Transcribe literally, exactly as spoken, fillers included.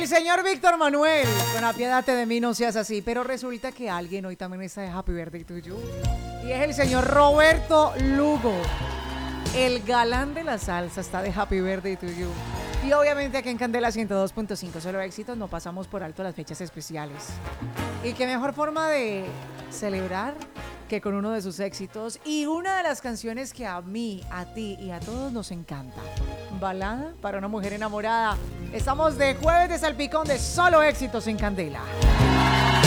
el señor Víctor Manuel, con apiádate de mí, no seas así. Pero resulta que alguien hoy también está de Happy Birthday to you. Y es el señor Roberto Lugo. El galán de la salsa está de Happy Birthday to you. Y obviamente aquí en Candela ciento dos punto cinco, solo éxitos, no pasamos por alto las fechas especiales. Y qué mejor forma de celebrar que con uno de sus éxitos y una de las canciones que a mí, a ti y a todos nos encanta. Balada para una mujer enamorada. Estamos de jueves de salpicón de solo éxitos en Candela.